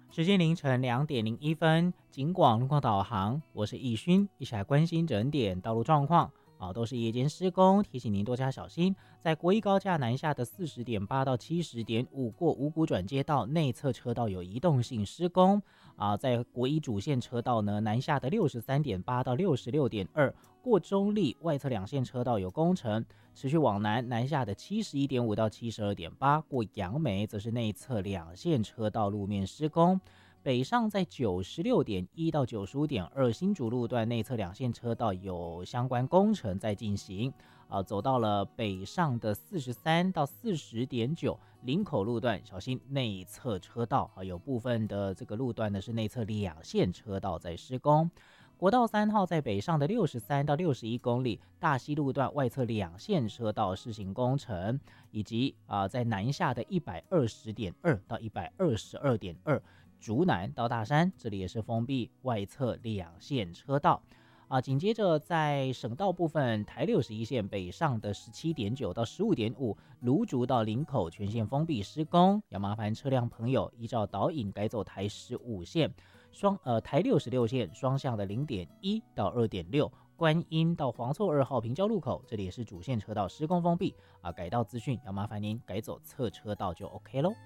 时间凌晨2:01，警广路况导航，我是易勋，一起来关心整点道路状况。都是夜间施工，提醒您多加小心。在国一高架南下的40.8到70.5过五股转接道内侧车道有移动性施工。在国一主线车道呢，南下的63.8到66.2过中立外侧两线车道有工程，持续往南下的71.5到72.8过杨梅则是内侧两线车道路面施工。北上在96.1到95.2新竹路段内侧两线车道有相关工程在进行。走到了北上的43到40.9林口路段，小心内侧车道有部分的这个路段呢是内侧两线车道在施工。国道3号在北上的63到61公里大溪路段外侧两线车道施行工程，以及在南下的120.2到122.2竹南到大山，这里也是封闭外侧两线车道。紧接着在省道部分，台61线北上的17.9到15.5芦竹到林口全线封闭施工，要麻烦车辆朋友依照导引改走台15线，台66线双向的0.1到2.6观音到黄厝2号平交路口，这里也是主线车道施工封闭。改道资讯要麻烦您改走侧车道就 OK 咯。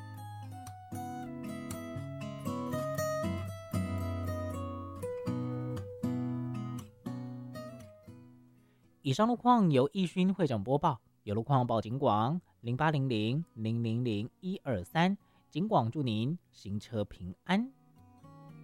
以上路况由易勋会长播报，有路况报警广0800000123，警广祝您行车平安。